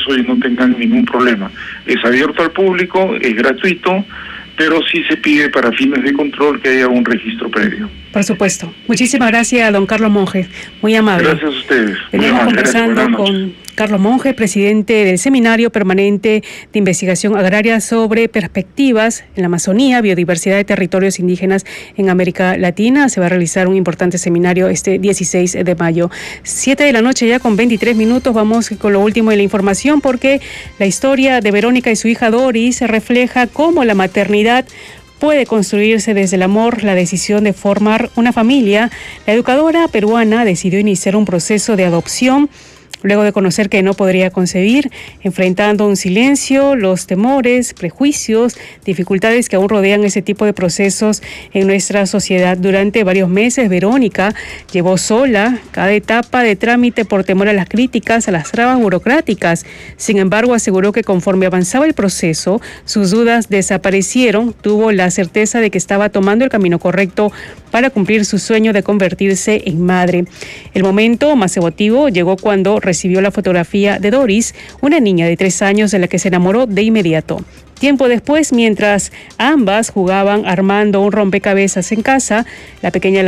eso y no tengan ningún problema. Es abierto al público, es gratuito, pero sí se pide para fines de control que haya un registro previo. Por supuesto. Muchísimas gracias, don Carlos Monge. Muy amable. Gracias a ustedes. Venimos conversando con Carlos Monge, presidente del Seminario Permanente de Investigación Agraria sobre perspectivas en la Amazonía, biodiversidad de territorios indígenas en América Latina. Se va a realizar un importante seminario este 16 de mayo. 7 de la noche ya con 23 minutos. Vamos con lo último de la información porque la historia de Verónica y su hija Doris refleja cómo la maternidad puede construirse desde el amor, la decisión de formar una familia. La educadora peruana decidió iniciar un proceso de adopción luego de conocer que no podría concebir, enfrentando un silencio, los temores, prejuicios, dificultades que aún rodean ese tipo de procesos en nuestra sociedad. Durante varios meses, Verónica llevó sola cada etapa de trámite por temor a las críticas, a las trabas burocráticas. Sin embargo, aseguró que conforme avanzaba el proceso, sus dudas desaparecieron, tuvo la certeza de que estaba tomando el camino correcto para cumplir su sueño de convertirse en madre. El momento más emotivo llegó cuando recibió la fotografía de Doris, una niña de 3 años de la que se enamoró de inmediato. Tiempo después, mientras ambas jugaban armando un rompecabezas en casa, la pequeña